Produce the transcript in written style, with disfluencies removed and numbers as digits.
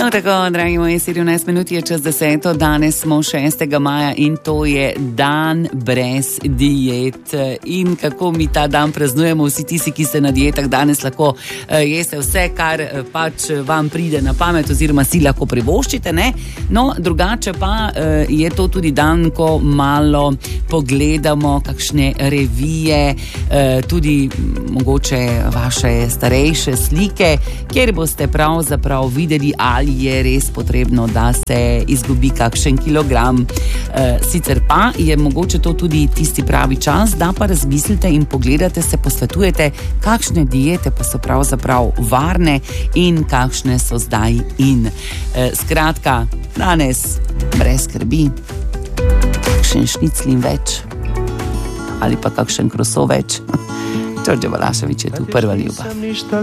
No tako, dragi moji, 17 minut je čez 10. Danes smo 6. maja in to je dan brez diet. In kako mi ta dan praznujemo, vsi tisti, ki ste na dietah, danes lahko jeste vse, kar pač vam pride na pamet oziroma si lahko privoščite, ne? No, drugače pa je to tudi dan, ko malo pogledamo kakšne revije, tudi mogoče vaše starejše slike, kjer boste pravzaprav videli, ali je res potrebno, da se izgubi kakšen kilogram. Sicer pa je mogoče to tudi tisti pravi čas, da pa razmislite in pogledate, se posvetujete, kakšne diete pa so pravzaprav varne in kakšne so zdaj in. Skratka, danes brez skrbi, kakšen šnicl in več ali pa kakšen kroso več. Đorđe Balašević je tu prva ljubav.